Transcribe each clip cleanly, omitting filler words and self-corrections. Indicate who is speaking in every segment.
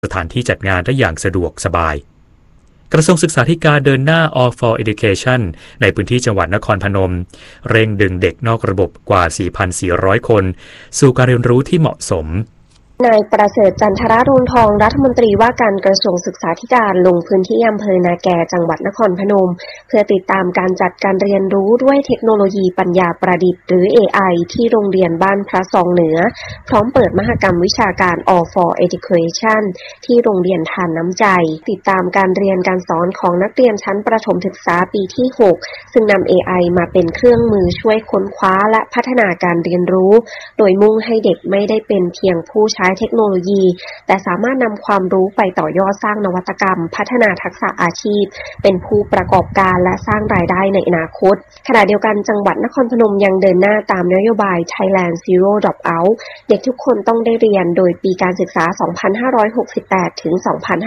Speaker 1: สถานที่จัดงานได้อย่างสะดวกสบายกระทรวงศึกษาธิการเดินหน้า All for Education ในพื้นที่จังหวัดนครพนมเร่งดึงเด็กนอกระบบกว่า 4,400 คนสู่การเรียนรู้ที่เหมาะสม
Speaker 2: นายประเสริฐจันทรรุณทองรัฐมนตรีว่าการกระทรวงศึกษาธิการลงพื้นที่อำเภอนาแกจังหวัดนครพนมเพื่อติดตามการจัดการเรียนรู้ด้วยเทคโนโลยีปัญญาประดิษฐ์หรือ AI ที่โรงเรียนบ้านพระซองเหนือพร้อมเปิดมหกรรมวิชาการ All for Education ที่โรงเรียนทานน้ำใจติดตามการเรียนการสอนของนักเรียนชั้นประถมศึกษาปีที่ 6 ซึ่งนำ AI มาเป็นเครื่องมือช่วยค้นคว้าและพัฒนาการเรียนรู้โดยมุ่งให้เด็กไม่ได้เป็นเพียงผู้ใช้เทคโนโลยีแต่สามารถนำความรู้ไปต่อยอดสร้างนวัตกรรมพัฒนาทักษะอาชีพเป็นผู้ประกอบการและสร้างรายได้ในอนาคตขณะเดียวกันจังหวัดนครพนมยังเดินหน้าตามนโยบาย Thailand Zero Dropout เด็กทุกคนต้องได้เรียนโดยปีการศึกษา 2568 ถึง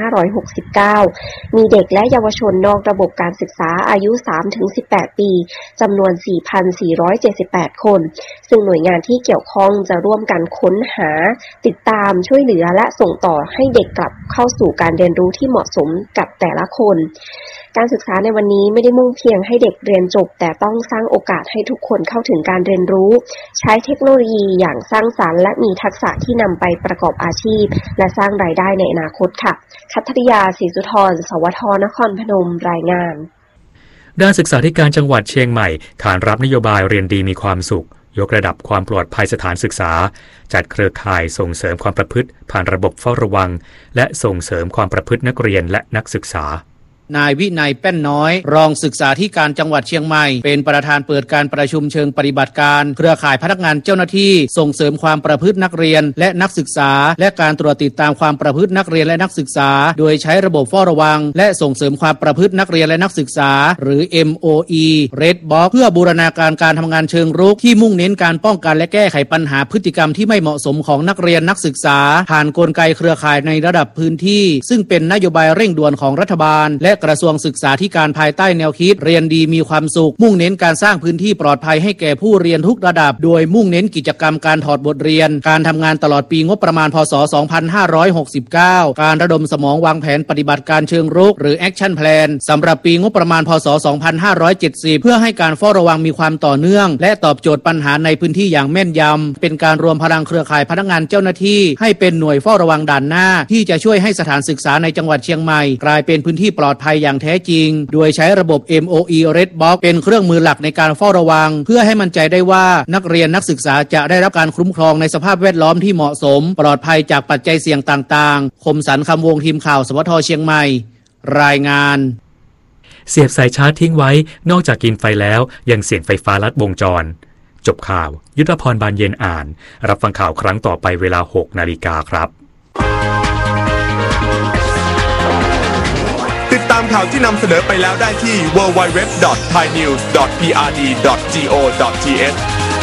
Speaker 2: 2569 มีเด็กและเยาวชนนอกระบบการศึกษาอายุ 3-18 ปีจำนวน 4,478 คนซึ่งหน่วยงานที่เกี่ยวข้องจะร่วมกันค้นหาติดตามช่วยเหลือและส่งต่อให้เด็กกลับเข้าสู่การเรียนรู้ที่เหมาะสมกับแต่ละคนการศึกษาในวันนี้ไม่ได้มุ่งเพียงให้เด็กเรียนจบแต่ต้องสร้างโอกาสให้ทุกคนเข้าถึงการเรียนรู้ใช้เทคโนโลยีอย่างสร้างสรรค์และมีทักษะที่นำไปประกอบอาชีพและสร้างรายได้ในอนาคตค่ะคัทริยาศรีสุธรสวทนครพนมรายงาน
Speaker 1: ด้านศึกษาธิการจังหวัดเชียงใหม่ขานรับนโยบายเรียนดีมีความสุขยกระดับความปลอดภัยสถานศึกษาจัดเครือข่ายส่งเสริมความประพฤติผ่านระบบเฝ้าระวังและส่งเสริมความประพฤตินักเรียนและนักศึกษาน
Speaker 3: ายวินัยแป้นน้อยรองศึกษาธิการจังหวัดเชียงใหม่เป็นประธานเปิดการประชุมเชิงปฏิบัติการเครือข่ายพนักงานเจ้าหน้าที่ส่งเสริมความประพฤตินักเรียนและนักศึกษาและการตรวจติดตามความประพฤตินักเรียนและนักศึกษาโดยใช้ระบบเฝ้าระวังและส่งเสริมความประพฤตินักเรียนและนักศึกษาหรือ MOE Red Box เพื่อบูรณาการการทำงานเชิงรุกที่มุ่งเน้นการป้องกันและแก้ไขปัญหาพฤติกรรมที่ไม่เหมาะสมของนักเรียนนักศึกษาผ่านกลไกเครือข่ายในระดับพื้นที่ซึ่งเป็นนโยบายเร่งด่วนของรัฐบาลและกระทรวงศึกษาธิการภายใต้แนวคิดเรียนดีมีความสุขมุ่งเน้นการสร้างพื้นที่ปลอดภัยให้แก่ผู้เรียนทุกระดับโดยมุ่งเน้นกิจกรรมการถอดบทเรียนการทำงานตลอดปีงบประมาณพศ 2569 การระดมสมองวางแผนปฏิบัติการเชิงรุกหรือ Action Plan สำหรับปีงบประมาณพศ 2570 เพื่อให้การเฝ้าระวังมีความต่อเนื่องและตอบโจทย์ปัญหาในพื้นที่อย่างแม่นยำเป็นการรวมพลังเครือข่ายพนักงานเจ้าหน้าที่ให้เป็นหน่วยเฝ้าระวังด่านหน้าที่จะช่วยให้สถานศึกษาในจังหวัดเชียงใหม่กลายเป็นพื้นที่ปลอดภัยอย่างแท้จริงโดยใช้ระบบ MOE Red Box เป็นเครื่องมือหลักในการเฝ้าระวังเพื่อให้มั่นใจได้ว่านักเรียนนักศึกษาจะได้รับการคุ้มครองในสภาพแวดล้อมที่เหมาะสมปลอดภัยจากปัจจัยเสี่ยงต่างๆคมสันต์คำวงทีมข่าวสวทเชียงใหม่รายงาน
Speaker 1: เสียบสายชาร์จทิ้งไว้นอกจากกินไฟแล้วยังเสี่ยงไฟฟ้าลัดวงจรจบข่าวยุทธพรบานเย็นอ่านรับฟังข่าวครั้งต่อไปเวลา 6 นาฬิกาครับ
Speaker 4: ติดตามข่าวที่นำเสนอไปแล้วได้ที่ www.thainews.prd.go.th